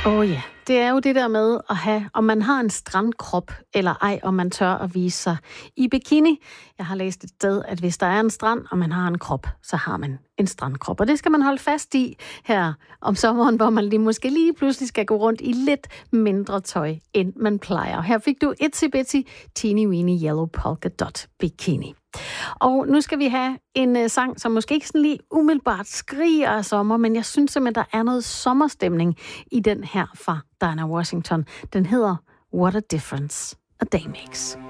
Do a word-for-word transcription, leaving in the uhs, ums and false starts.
Åh oh ja, det er jo det der med at have, om man har en strandkrop eller ej, om man tør at vise sig i bikini. Jeg har læst et sted, at hvis der er en strand, og man har en krop, så har man en strandkrop. Og det skal man holde fast i her om sommeren, hvor man lige måske lige pludselig skal gå rundt i lidt mindre tøj, end man plejer. Her fik du Itsy Bitsy Teeny Weeny Yellow Polka Dot Bikini. Og nu skal vi have en uh, sang, som måske ikke sådan lige umiddelbart skriger af sommer, men jeg synes simpelthen, der er noget sommerstemning i den her fra Dinah Washington. Den hedder What a Difference a Day Makes.